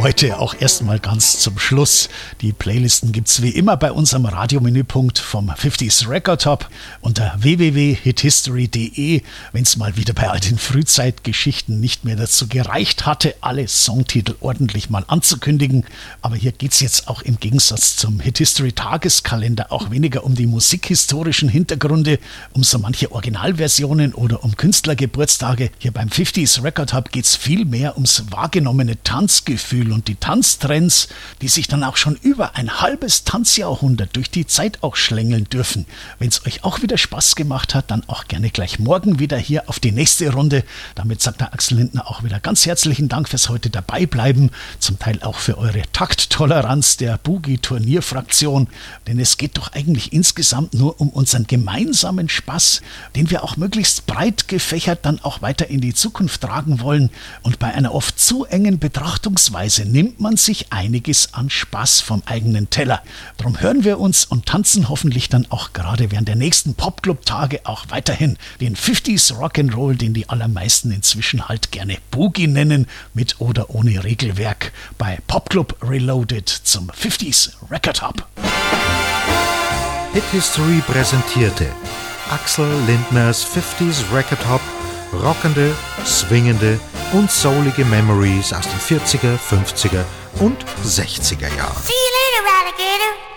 heute auch erstmal ganz zum Schluss. Die Playlisten gibt's wie immer bei unserem Radiomenüpunkt vom 50s Record Top unter www.hithistory.de. Wenn's mal wieder bei all den Frühzeitgeschichten nicht mehr dazu gereicht hatte, alle Songtitel ordentlich mal anzukündigen. Aber hier geht's jetzt auch im Gegensatz zum Hithistory Tageskalender auch weniger um die musikhistorischen Hintergründe, um so manche Originalversionen oder um Künstlergeburtstage. Hier beim 50s Record Hub geht's viel mehr ums wahrgenommene Tanzgefühl und die Tanztrends, die sich dann auch schon über ein halbes Tanzjahrhundert durch die Zeit auch schlängeln dürfen. Wenn's euch auch wieder Spaß gemacht hat, dann auch gerne gleich morgen wieder hier auf die nächste Runde. Damit sagt der Axel Lindner auch wieder ganz herzlichen Dank fürs heute dabei bleiben, zum Teil auch für eure Takttoleranz der Boogie-Turnierfraktion, denn es geht doch eigentlich insgesamt nur um unseren gemeinsamen Spaß, den wir auch möglichst breit gefächert dann auch weiter in die Zukunft tragen wollen. Und bei einer oft zu engen Betrachtungsweise nimmt man sich einiges an Spaß vom eigenen Teller. Darum hören wir uns und tanzen hoffentlich dann auch gerade während der nächsten Popclub-Tage auch weiterhin den 50s Rock'n'Roll, den die allermeisten inzwischen halt gerne Boogie nennen, mit oder ohne Regelwerk, bei Popclub Reloaded zum 50s Record Hub. Hit History präsentierte Axel Lindners 50s Record Hub, rockende, swingende und soulige Memories aus den 40er, 50er und 60er Jahren. See you later, alligator.